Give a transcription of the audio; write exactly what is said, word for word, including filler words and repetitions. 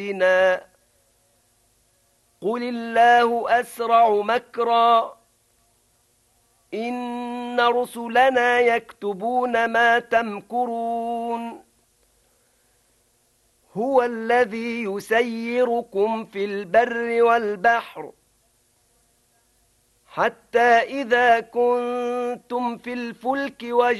قل الله أسرع مكرا إن رسلنا يكتبون ما تمكرون هو الذي يسيركم في البر والبحر حتى إذا كنتم في الفلك وجدتم